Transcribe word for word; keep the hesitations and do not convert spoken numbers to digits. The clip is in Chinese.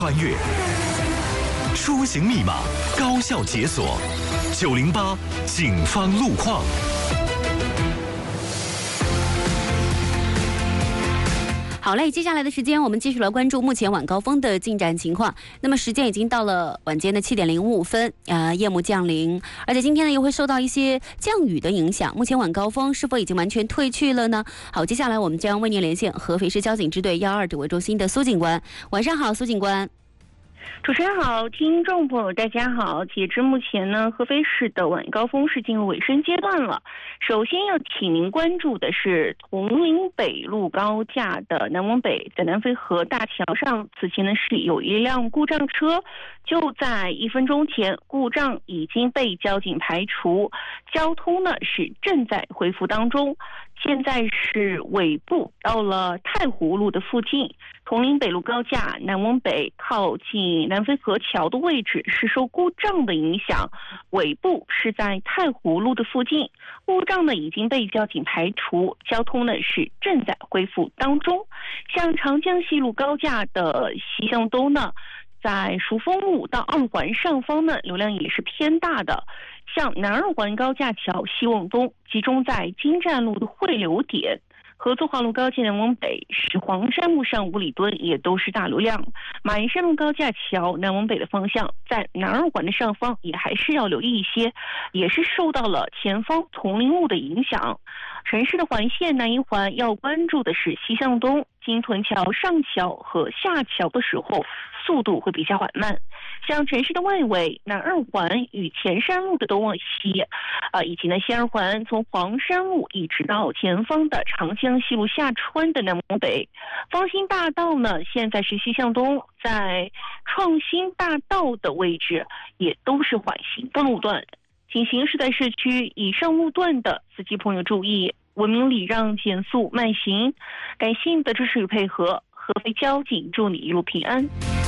穿越，出行密码高效解锁，九零八警方路况。 好嘞，接下来的时间我们继续来关注目前晚高峰的进展情况。那么时间已经到了晚间的七点零五分，呃，夜幕降临，而且今天呢又会受到一些降雨的影响。目前晚高峰是否已经完全退去了呢？好，接下来我们将为您连线合肥市交警支队幺二指挥中心的苏警官。晚上好，苏警官。 主持人好，听众朋友大家好。截至目前呢，合肥市的晚高峰是进入尾声阶段了。首先要请您关注的是铜陵北路高架的南往北，在南淝河大桥上，此前呢是有一辆故障车，就在一分钟前，故障已经被交警排除，交通呢是正在恢复当中。现在是尾部到了太湖路的附近，铜陵北路高架南往北靠近南淝河桥的位置是受故障的影响，尾部是在太湖路的附近，故障呢已经被交警排除，交通呢是正在恢复当中。像长江西路高架的西向东呢，在蜀峰路到二环上方呢，流量也是偏大的。像南二环高架桥西往东，集中在金站路的汇流点；合作化路高架南往北，是黄山路上五里墩也都是大流量。马鞍山路高架桥南往北的方向，在南二环的上方也还是要留意一些，也是受到了前方铜陵路的影响。城市的环线南一环要关注的是西向东金屯桥上桥和下桥的时候，速度会比较缓慢。像城市的外围南二环与前山路的东往西，呃，以及呢西二环从黄山路一直到前方的长江西路下穿的南往北。方兴大道呢，现在是西向东，在创新大道的位置也都是缓行的路段。请行驶在市区以上路段的司机朋友注意，文明礼让，减速慢行。感谢你的支持与配合，合肥交警祝你一路平安。